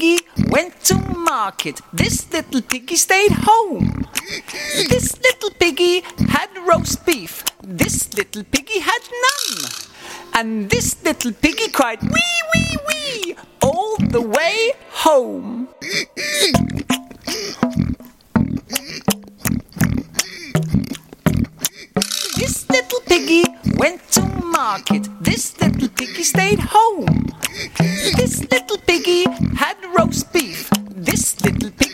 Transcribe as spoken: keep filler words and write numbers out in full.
piggy went to market. This little piggy stayed home. This little piggy had roast beef. This little piggy had none. And this little piggy cried wee, wee, wee all the way home. This little piggy went to market. This little piggy stayed home. This little piggy had roast beef. This little piggy